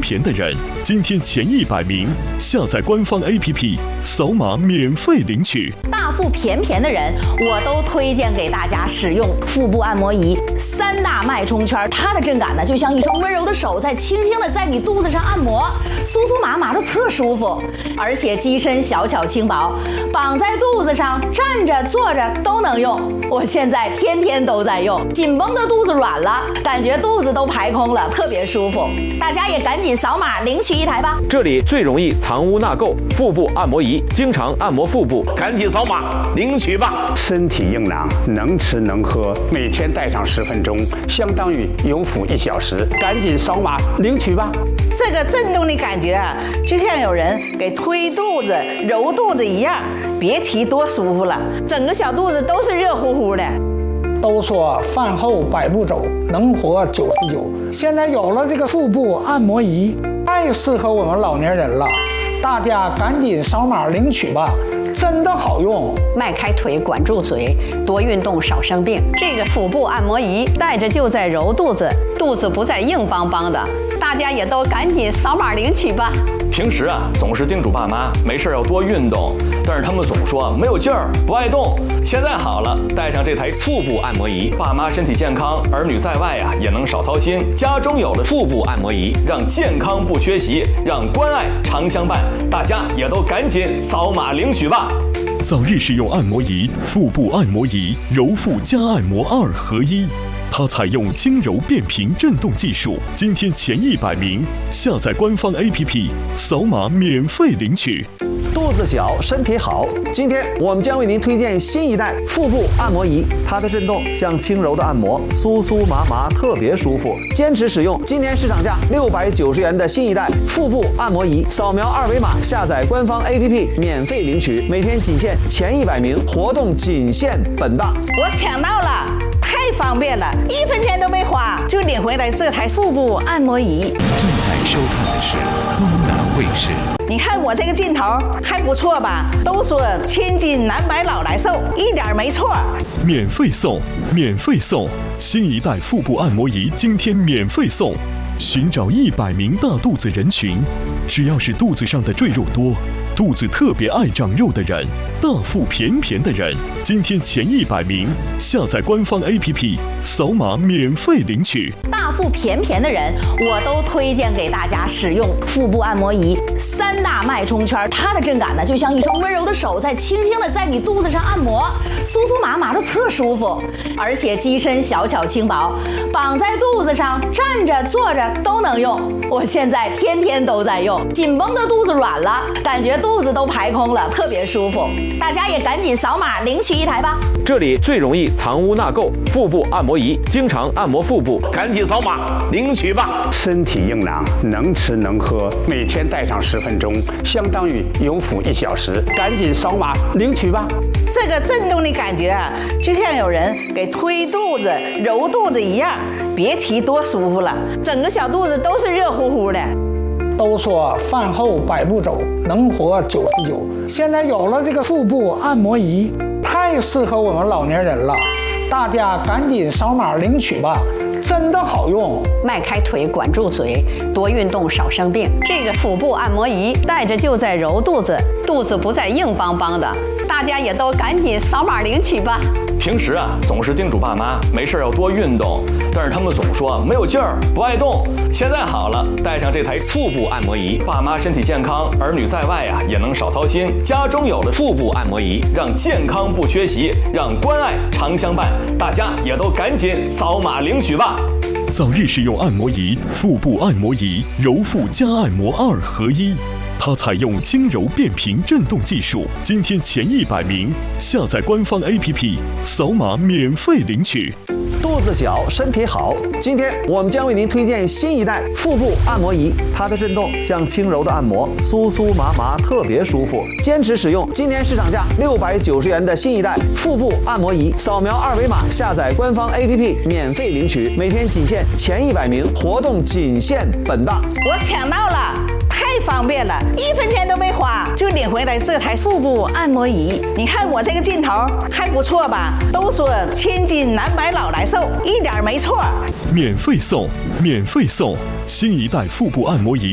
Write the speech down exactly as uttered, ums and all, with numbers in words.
便的人，今天前一百名下载官方 A P P， 扫码免费领取。 大腹便便的人，我都推荐给大家使用腹部按摩仪。三大脉冲圈，它的震感呢，就像一双温柔的手在轻轻的在你肚子上按摩，酥酥麻麻的特舒服，而且机身小巧轻薄，绑在肚子上，站着坐着都能用。我现在天天都在用，紧绷的肚子软了，感觉肚子都排空了，特别舒服。大家也赶紧扫码领取一台吧。 这里最容易藏污纳垢，腹部按摩仪，经常按摩腹部，赶紧扫码领取吧。 身体硬朗，能吃能喝，每天戴上十分钟，相当于有腹一小时，赶紧扫码领取吧。 这个震动的感觉啊，就像有人给推肚子、揉肚子一样，别提多舒服了，整个小肚子都是热乎乎的。 都说饭后百步走，能活九十九。现在有了这个腹部按摩仪，太适合我们老年人了，大家赶紧扫码领取吧，真的好用。 迈开腿，管住嘴，多运动少生病。这个腹部按摩仪带着就在揉肚子，肚子不再硬邦邦的。大家也都赶紧扫码领取吧。 平时啊，总是叮嘱爸妈没事要多运动，但是他们总说没有劲儿，不爱动。现在好了，带上这台腹部按摩仪，爸妈身体健康，儿女在外啊也能少操心。家中有了腹部按摩仪，让健康不缺席，让关爱常相伴。大家也都赶紧扫码领取吧。 早日使用按摩仪，腹部按摩仪，揉腹加按摩二合一。它采用轻柔变频震动技术，今天前一百名下载官方 A P P， 扫码免费领取。 肚子小，身体好。今天我们将为您推荐新一代腹部按摩仪，它的震动像轻柔的按摩，酥酥麻麻，特别舒服。坚持使用，今年市场价六百九十元的新一代腹部按摩仪，扫描二维码下载官方 A P P 免费领取，每天仅限前一百名，活动仅限本档。 我抢到了，太方便了，一分钱都没花就领回来这台腹部按摩仪。 正在收看的是东南卫视。 你看我这个劲头还不错吧？都说千金难买老来瘦，一点没错。 免费送，免费送，新一代腹部按摩仪今天免费送。寻找一百名大肚子人群，只要是肚子上的赘肉多，肚子特别爱长肉的人，大腹便便的人，今天前一百名下载官方 A P P， 扫码免费领取。 大腹便便的人，我都推荐给大家使用腹部按摩仪。三大脉冲圈，它的震感呢，就像一双温柔的手在轻轻的在你肚子上按摩，酥酥麻麻的特舒服，而且机身小巧轻薄，绑在肚子上，站着坐着都能用。我现在天天都在用，紧绷的肚子软了，感觉肚子都排空了，特别舒服。大家也赶紧扫码领取一台吧。 这里最容易藏污纳垢，腹部按摩仪，经常按摩腹部，赶紧扫码领取吧。 身体硬朗，能吃能喝，每天戴上十分钟，相当于有腹一小时，赶紧扫码领取吧。 这个震动的感觉啊，就像有人给推肚子、揉肚子一样，别提多舒服了，整个小肚子都是热乎乎的。 都说饭后百步走，能活九十九。现在有了这个腹部按摩仪，太适合我们老年人了，大家赶紧扫码领取吧，真的好用。 迈开腿，管住嘴，多运动少生病。这个腹部按摩仪带着就在揉肚子，肚子不再硬邦邦的。大家也都赶紧扫码领取吧。 平时啊，总是叮嘱爸妈没事要多运动，但是他们总说没有劲儿，不爱动。现在好了，带上这台腹部按摩仪，爸妈身体健康，儿女在外啊也能少操心。家中有了腹部按摩仪，让健康不缺席，让关爱常相伴。大家也都赶紧扫码领取吧。 早日使用按摩仪，腹部按摩仪，揉腹加按摩二合一。它采用轻柔变频震动技术，今天前一百名下载官方 A P P， 扫码免费领取。 肚子小，身体好。今天我们将为您推荐新一代腹部按摩仪，它的震动像轻柔的按摩，酥酥麻麻，特别舒服。坚持使用，今年市场价六百九十元的新一代腹部按摩仪，扫描二维码下载官方 A P P 免费领取，每天仅限前一百名，活动仅限本档。 我抢到了，太方便了，一分钱都没花就领回来这台腹部按摩仪。你看我这个劲头还不错吧？都说千金难买老来瘦，一点没错。 免费送，免费送，新一代腹部按摩仪。